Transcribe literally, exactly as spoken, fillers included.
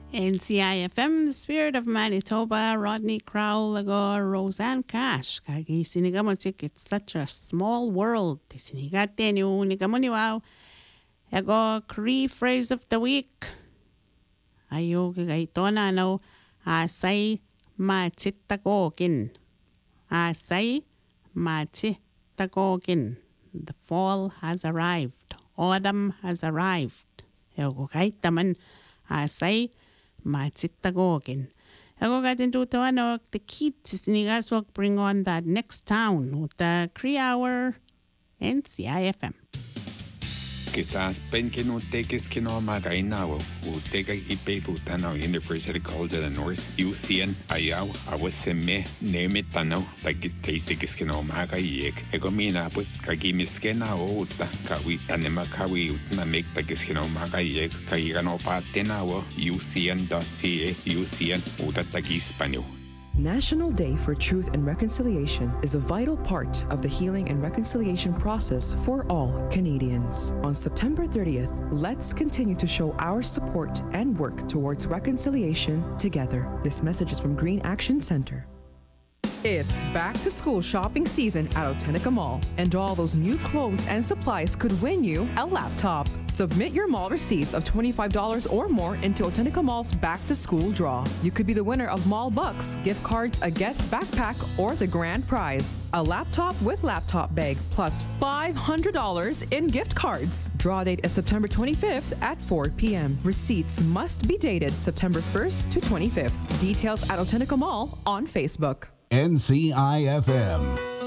N C I F M, the Spirit of Manitoba, Rodney Crowell, ago Roseanne Cash. Kagi sinigamotik, it's such a small world. Sinigate ni unigamoni wow. Ago Cree phrase of the week. Ayo gaitona no asay machitagogin. Asay machitagogin. The fall has arrived. Autumn has arrived. Ago gaitaman asay Matsitagogin. Ako gatin tutawan the kids nigaswag bring on that next town with the Cree Hour N C I F M. Quizás pen que no te que es que no magainao, o te que ipe putano University College of the North, U C N, ayao, awa se me, name it tano, like te se que es que no magaiek. Ego mina put kagi miskena o uta, kawi anema kawi utna make the que es que no magaiek, kagi no patena o U C N dot C A, U C N, uta tagi Spaniel. National Day for Truth and Reconciliation is a vital part of the healing and reconciliation process for all Canadians. On September thirtieth, let's continue to show our support and work towards reconciliation together. This message is from Green Action Centre. It's back to school shopping season at Otenica Mall, and all those new clothes and supplies could win you a laptop. Submit your mall receipts of twenty-five dollars or more into Otenica Mall's back to school draw. You could be the winner of mall bucks, gift cards, a guest backpack, or the grand prize, a laptop with laptop bag plus five hundred dollars in gift cards. Draw date is September twenty-fifth at four p.m. Receipts must be dated September first to twenty-fifth. Details at Otenica Mall on Facebook. N C I F M.